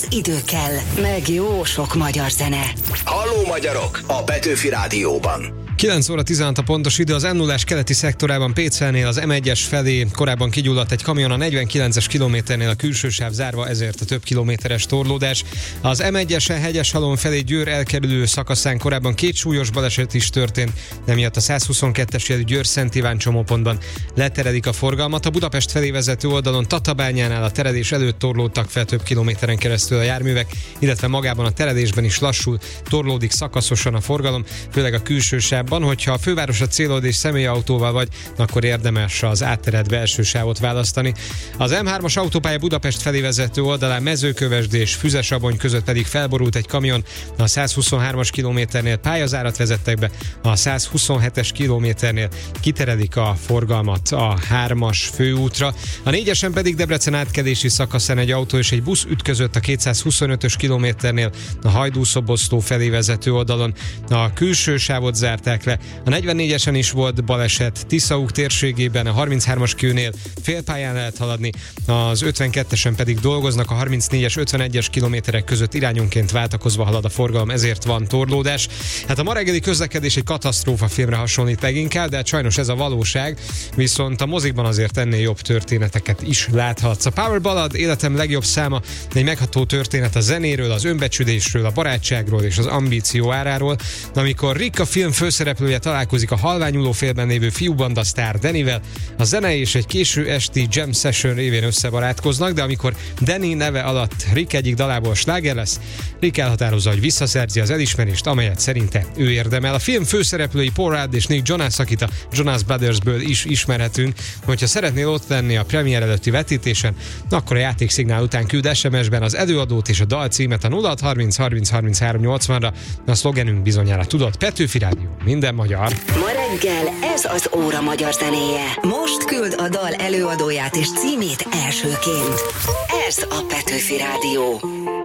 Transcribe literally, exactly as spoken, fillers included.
idő kell, meg jó sok magyar zene. Halló magyarok, a Petőfi Rádióban. kilenc óra tizenhat a pontos idő, az em nullás keleti szektorában Pécelnél az em egyes felé korábban kigyulladt egy kamion, a negyvenkilences kilométernél a külső sáv zárva, ezért a több kilométeres torlódás. Az em egyesen Hegyeshalom felé Győr elkerülő szakaszán korábban két súlyos baleset is történt, emiatt a százhuszonkettes jelű Győr-Szent Iván csomópontban leteredik a forgalmat. A Budapest felé vezető oldalon Tatabányánál a teredés előtt torlódtak fel több kilométeren keresztül a járművek, illetve magában a teredésben is lassul, torlódik szakaszosan a forgalom, főleg a külső sáv. Hogyha a fővárosra célod és személyautóval vagy, akkor érdemes az átterelt belső sávot választani. Az em hármas autópálya Budapest felé vezető oldalán Mezőkövesd és Füzesabony között pedig felborult egy kamion, a százhuszonhármas kilométernél pályazárat vezettek be, a százhuszonhetes kilométernél kiteredik a forgalmat a hármas főútra. A négyesen pedig Debrecen átkelési szakaszán egy autó és egy busz ütközött a kétszázhuszonötös kilométernél a Hajdú-Szoboszló felé vezető oldalon. A külső sávot zárták le. A negyvennégyesen is volt baleset Tiszaúk térségében, a harminchármas kőnél félpályán lehet haladni, az ötvenkettesen pedig dolgoznak, a harmincnégyes, ötvenegyes kilométerek között irányonként váltakozva halad a forgalom, ezért van torlódás. Hát a ma reggeli közlekedés egy katasztrófa filmre hasonlít leginkább, de hát sajnos ez a valóság, viszont a mozikban azért ennél jobb történeteket is láthatsz. A Power Ballad életem legjobb száma egy megható történet a zenéről, az önbecsülésről, a barátságról és az ambíció áráról, amikor Rick, a film főszereplője találkozik a halványuló félben lévő fiúbanda sztár Dannyvel. A zene és egy késő esti jam session révén összebarátkoznak, de amikor Danny neve alatt Rick egyik dalából sláger lesz, Rick elhatározza, hogy visszaszerzi az elismerést, amelyet szerinte ő érdemel. A film főszereplői Paul Rudd és Nick Jonas, akit a Jonas Brothersből is ismerhetünk. Hogyha szeretnél ott lenni a premier előtti vetítésen, akkor a játékszignál után küld es em es-ben az előadót és a dal címet a nulla hat harminc harminc harminchárom nyolcvanra. A szlogenünk bizonyára tudod, Petőfi Rádió, minden magyar. Ma reggel ez az óra magyar zenéje. Most küld a dal előadóját és címét elsőként. Ez a Petőfi Rádió.